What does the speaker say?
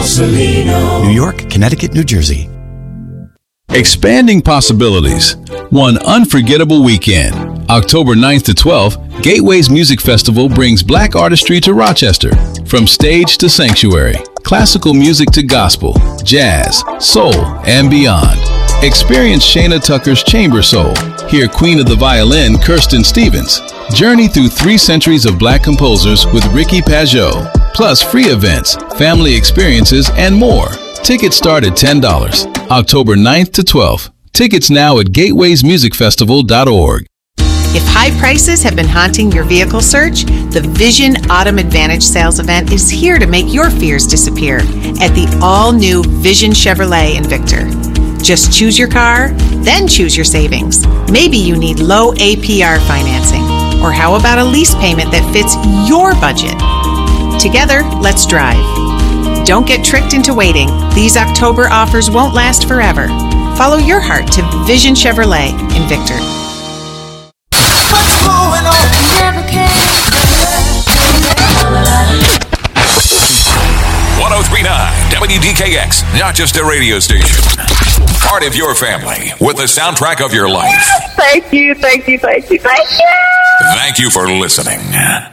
New York, Connecticut, New Jersey. Expanding possibilities. One unforgettable weekend. October 9th to 12th, Gateways Music Festival brings black artistry to Rochester. From stage to sanctuary, classical music to gospel, jazz, soul, and beyond. Experience Shana Tucker's Chamber Soul. Hear Queen of the Violin, Kirsten Stevens. Journey through 3 centuries of black composers with Ricky Pajot. Plus free events, family experiences, and more. Tickets start at $10. October 9th to 12th. Tickets now at gatewaymusicfestival.org. If high prices have been haunting your vehicle search, the Vision Autumn Advantage sales event is here to make your fears disappear at the all-new Vision Chevrolet in Victor. Just choose your car, then choose your savings. Maybe you need low APR financing, or how about a lease payment that fits your budget? Together, let's drive. Don't get tricked into waiting. These October offers won't last forever. Follow your heart to Vision Chevrolet in Victor. What's going on? Never can. 1039 WDKX, not just a radio station. Part of your family with the soundtrack of your life. Thank you. Thank you for listening.